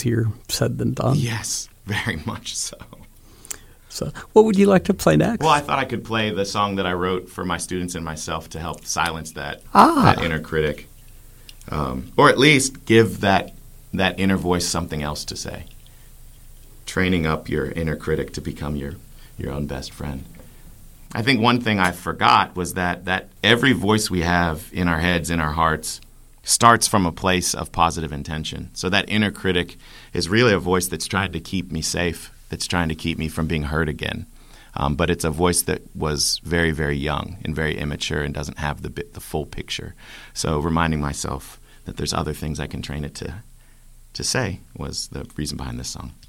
easier said than done. Yes, very much so. So, what would you like to play next? Well, I thought I could play the song that I wrote for my students and myself to help silence that inner critic, or at least give that inner voice something else to say. Training up your inner critic to become your own best friend. I think one thing I forgot was that every voice we have in our heads, in our hearts, starts from a place of positive intention. So that inner critic is really a voice that's trying to keep me safe, that's trying to keep me from being hurt again. But it's a voice that was very, very young and very immature and doesn't have the full picture. So reminding myself that there's other things I can train it to say was the reason behind this song.